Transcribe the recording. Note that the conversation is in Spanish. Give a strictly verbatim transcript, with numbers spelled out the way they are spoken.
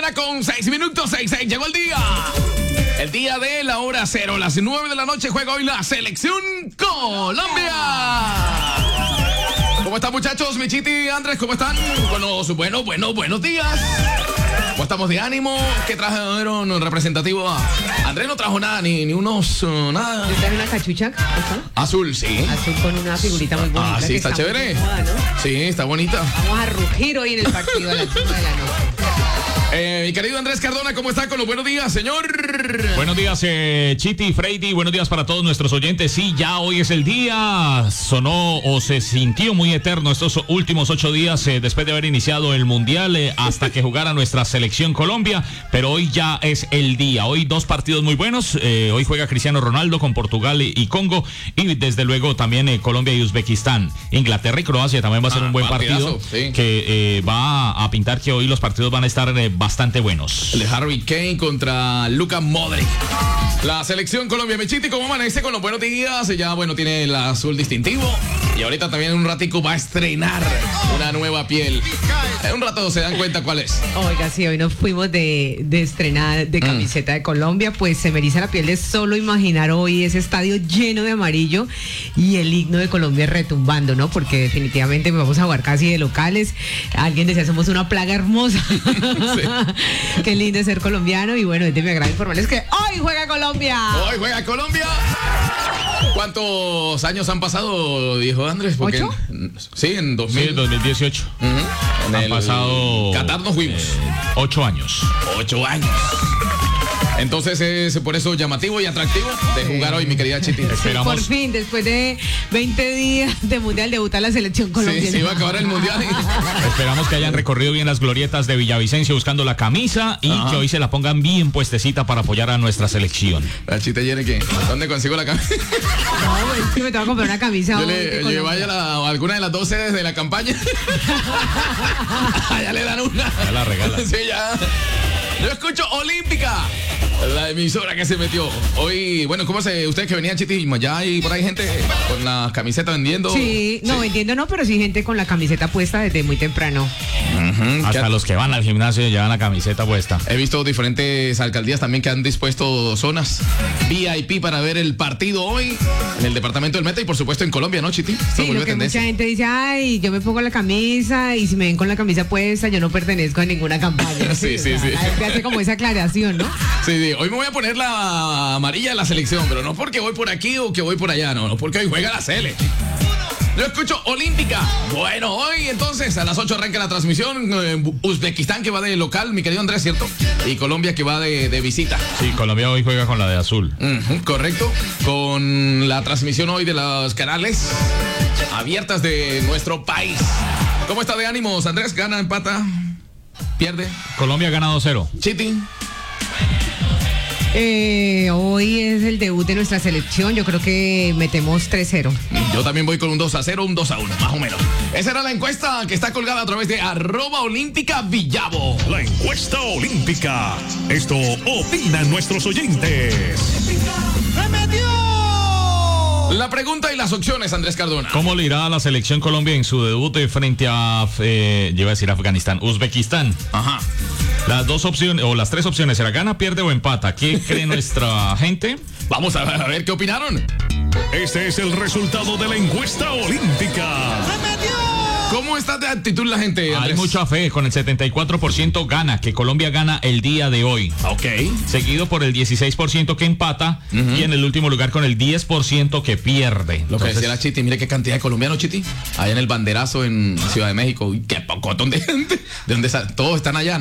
mañana con seis minutos, seis, seis, llegó el día. El día de la hora cero, las nueve de la noche juega hoy la Selección Colombia. ¿Cómo están, muchachos? Michiti, Andrés, ¿cómo están? Buenos, bueno, bueno, buenos días. ¿Cómo estamos de ánimo? ¿Qué trajeron representativo? Andrés no trajo nada, ni, ni unos, uh, nada. Yo traje una cachucha azul. Azul, sí. Azul con una figurita muy bonita. Ah, sí, está, está chévere. Moda, ¿no? Sí, está bonita. Vamos a rugir hoy en el partido a las nueve de la noche. Eh, mi querido Andrés Cardona, ¿cómo está? Con los buenos días, señor. Buenos días, eh, Chiti, Freddy, buenos días para todos nuestros oyentes. Sí, ya hoy es el día. Sonó o se sintió muy eterno estos últimos ocho días eh, después de haber iniciado el Mundial eh, hasta que jugara nuestra Selección Colombia, pero hoy ya es el día. Hoy dos partidos muy buenos. Eh, hoy juega Cristiano Ronaldo con Portugal y, y Congo, y desde luego también eh, Colombia y Uzbekistán. Inglaterra y Croacia también va a ser ah, un buen partido, sí. que eh, va a pintar que hoy los partidos van a estar eh, bastante buenos. El de Harry Kane contra Luka Modric. La Selección Colombia. Michiti, ¿cómo amanece con los buenos días? Ya, bueno, tiene el azul distintivo. Y ahorita también en un ratico va a estrenar una nueva piel. En un rato se dan cuenta cuál es. Oiga, sí, hoy nos fuimos de, de estrenar de camiseta mm. de Colombia. Pues se me eriza la piel de solo imaginar hoy ese estadio lleno de amarillo y el himno de Colombia retumbando, ¿no? Porque definitivamente vamos a jugar casi de locales. Alguien decía, somos una plaga hermosa. Sí. Qué lindo es ser colombiano. Y bueno, es de mi agrado informarles que hoy juega Colombia. Hoy juega Colombia. ¿Cuántos años han pasado, dijo Andrés? Porque ¿Ocho? En, sí, en dos mil. Sí, dos mil dieciocho. Uh-huh. Han pasado... Qatar nos fuimos. Eh, ocho años. Ocho años. Entonces es por eso llamativo y atractivo de jugar hoy, mi querida Chiti. Esperamos. Por fin, después de veinte días de Mundial, debuta la Selección colombiana. Sí, sí, va a acabar el Mundial. Esperamos que hayan recorrido bien las glorietas de Villavicencio buscando la camisa y Ajá. que hoy se la pongan bien puestecita para apoyar a nuestra selección. La Chita Yere, ¿qué? ¿Dónde consigo la camisa? No, es que me tengo que comprar una camisa. Yo le, le vaya a alguna de las dos sedes de la campaña. Ya le dan una. Ya la regalan. Sí, ya. Yo escucho Olímpica, la emisora que se metió. Hoy, bueno, ¿cómo se? Ustedes que venían, Chiti, ya hay por ahí gente con la camiseta vendiendo. Sí, no, sí. vendiendo no, pero sí gente con la camiseta puesta desde muy temprano. Uh-huh. Hasta los que van al gimnasio llevan la camiseta puesta. He visto diferentes alcaldías también que han dispuesto zonas V I P para ver el partido hoy en el departamento del Meta y por supuesto en Colombia, ¿no, Chiti? Sí, lo que tendencia. Mucha gente dice, ay, yo me pongo la camisa y si me ven con la camisa puesta, yo no pertenezco a ninguna campaña. sí, sí, sí. sí. Hace como esa aclaración, ¿no? Sí, sí, hoy me voy a poner la amarilla de la selección, pero no porque voy por aquí o que voy por allá, no, no porque hoy juega la Sele. Yo escucho Olímpica. Bueno, hoy entonces a las ocho arranca la transmisión. Eh, Uzbekistán que va de local, mi querido Andrés, ¿cierto? Y Colombia que va de, de visita. Sí, Colombia hoy juega con la de azul. Uh-huh, correcto. Con la transmisión hoy de los canales abiertas de nuestro país. ¿Cómo está de ánimos, Andrés? ¿Gana, empata, pierde? Colombia gana dos cero. Chiti. Eh, hoy es el debut de nuestra selección. Yo creo que metemos tres cero. Yo también voy con un dos a cero, un dos a uno, más o menos. Esa era la encuesta que está colgada a través de arroba olímpica Villavo. La encuesta olímpica. Esto opinan nuestros oyentes. ¡Se metió! La pregunta y las opciones, Andrés Cardona. ¿Cómo le irá a la selección Colombia en su debut frente a, eh, yo iba a decir Afganistán, Uzbekistán? Ajá. Las dos opciones, o las tres opciones, ¿será gana, pierde o empata? ¿Qué cree nuestra gente? Vamos a ver, a ver qué opinaron. Este es el resultado de la encuesta olímpica. ¡Se metió! ¿Cómo está de actitud la gente, Andrés? Hay mucha fe, con el setenta y cuatro por ciento gana, que Colombia gana el día de hoy. Ok. Seguido por el dieciséis por ciento que empata, uh-huh. y en el último lugar con el diez por ciento que pierde. Lo Entonces, que decía la Chiti, mire qué cantidad de colombianos, Chiti. Allá en el banderazo en Ciudad de México. Uy, qué pocotón de gente. ¿De dónde está? Todos están allá.